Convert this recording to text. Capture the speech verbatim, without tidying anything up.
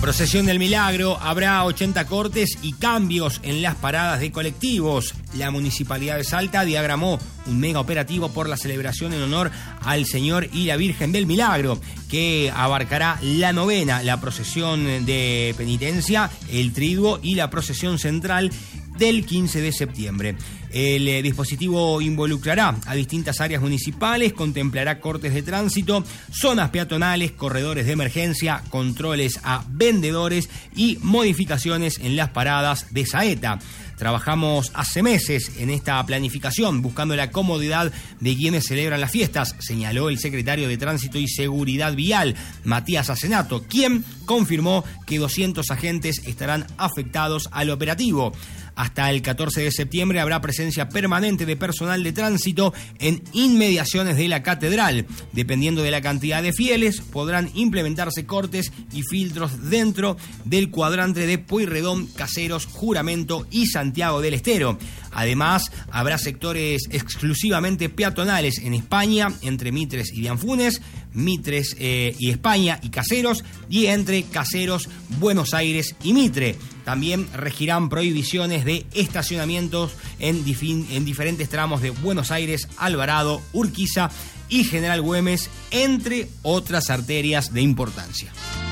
Procesión del Milagro, habrá ochenta cortes y cambios en las paradas de colectivos. La Municipalidad de Salta diagramó un mega operativo por la celebración en honor al Señor y la Virgen del Milagro, que abarcará la novena, la procesión de penitencia, el triduo y la procesión central del quince de septiembre. El eh, dispositivo involucrará a distintas áreas municipales, contemplará cortes de tránsito, zonas peatonales, corredores de emergencia, controles a vendedores y modificaciones en las paradas de saeta. Trabajamos hace meses en esta planificación, buscando la comodidad de quienes celebran las fiestas, señaló el secretario de Tránsito y Seguridad Vial, Matías Acenato, quien confirmó que doscientos agentes estarán afectados al operativo. Hasta el catorce de septiembre habrá presencia permanente de personal de tránsito en inmediaciones de la catedral. Dependiendo de la cantidad de fieles, podrán implementarse cortes y filtros dentro del cuadrante de Pueyrredón, Caseros, Juramento y Santiago del Estero. Además, habrá sectores exclusivamente peatonales en España, entre Mitres y Dianfunes, Mitres eh, y España y Caseros, y entre Caseros, Buenos Aires y Mitre. También regirán prohibiciones de estacionamientos en, difin- en diferentes tramos de Buenos Aires, Alvarado, Urquiza y General Güemes, entre otras arterias de importancia.